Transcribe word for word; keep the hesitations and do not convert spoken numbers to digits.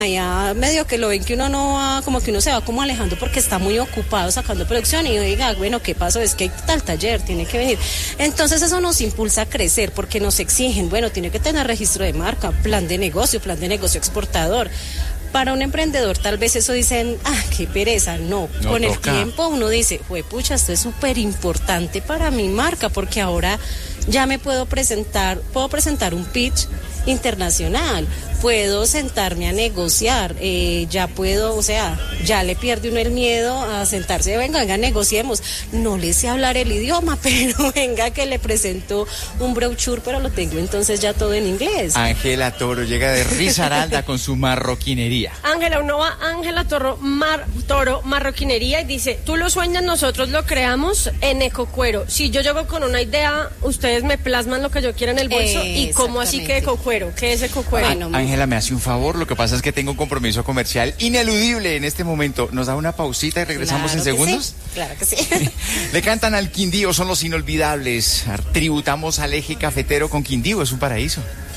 Ya medio que lo ven que uno no va, como que uno se va como alejando porque está muy ocupado sacando producción y diga, bueno, ¿qué pasó? Es que hay tal taller, tiene que venir. Entonces eso nos impulsa a crecer porque nos exigen, bueno, tiene que tener registro de marca, plan de negocio, plan de negocio exportador. Para un emprendedor tal vez eso dicen, ah, qué pereza, no, no con toca. El tiempo uno dice, pucha, esto es súper importante para mi marca porque ahora ya me puedo presentar, puedo presentar un pitch internacional, puedo sentarme a negociar, eh, ya puedo, o sea, ya le pierde uno el miedo a sentarse, venga, venga, negociemos, no le sé hablar el idioma, pero venga que le presento un brochure, pero lo tengo entonces ya todo en inglés. Ángela Toro llega de Risaralda con su marroquinería. Ángela, uno va Ángela Toro, Mar, Toro, marroquinería y dice, tú lo sueñas, nosotros lo creamos en Ecocuero. Si yo llego con una idea, ustedes me plasman lo que yo quiera en el bolso y cómo así que Ecocuero. ¿Qué es Ecocuero? Bueno, Ángela, me hace un favor, lo que pasa es que tengo un compromiso comercial ineludible en este momento. ¿Nos da una pausita y regresamos claro en segundos? Sí. Claro que sí. Le cantan al Quindío, son los inolvidables. Tributamos al eje cafetero con Quindío, es un paraíso.